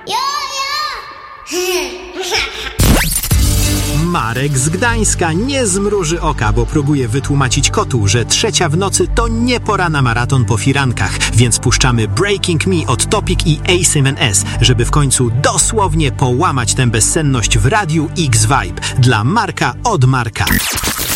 Marek z Gdańska nie zmruży oka, bo próbuje wytłumaczyć kotu, że 3:00 w nocy to nie pora na maraton po firankach, więc puszczamy Breaking Me od Topic i A7S, żeby w końcu dosłownie połamać tę bezsenność w Radiu X Vibe. Dla Marka od Marka.